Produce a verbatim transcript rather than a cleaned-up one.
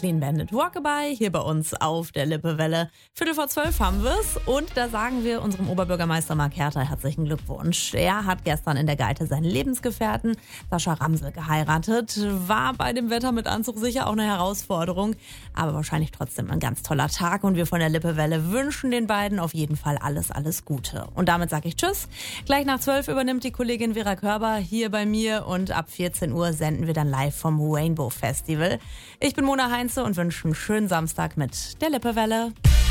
Clean Bandit Walkabout hier bei uns auf der Lippewelle. Viertel vor zwölf haben wir's und da sagen wir unserem Oberbürgermeister Marc Herter herzlichen Glückwunsch. Er hat gestern in der Geite seinen Lebensgefährten Sascha Ramsel geheiratet. War bei dem Wetter mit Anzug sicher auch eine Herausforderung, aber wahrscheinlich trotzdem ein ganz toller Tag und wir von der Lippewelle wünschen den beiden auf jeden Fall alles, alles Gute. Und damit sage ich Tschüss. Gleich nach zwölf übernimmt die Kollegin Vera Körber hier bei mir und ab vierzehn Uhr senden wir dann live vom Rainbow Festival. Ich bin Mona Heinze und wünsche einen schönen Samstag mit der Lippewelle.